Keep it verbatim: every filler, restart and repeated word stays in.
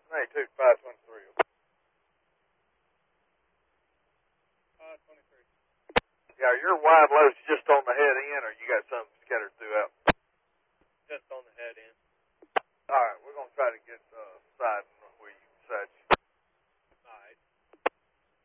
ninety-two, five twenty-three. five twenty-three. Yeah, your wide load's just on the head end, or you got something